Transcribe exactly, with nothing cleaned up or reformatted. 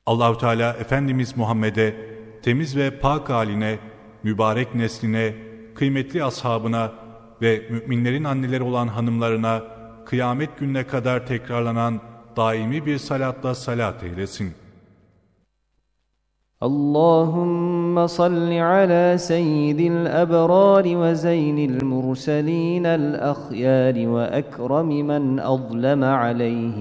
Allahu Teala Efendimiz Muhammed'e, temiz ve pak haline, mübarek nesline, kıymetli ashabına ve müminlerin anneleri olan hanımlarına kıyamet gününe kadar tekrarlanan daimi bir salatla salat eylesin. Allahümme salli ala seyyidil ebrari ve zeynil murselinel ahyari ve ekremi men azleme aleyhi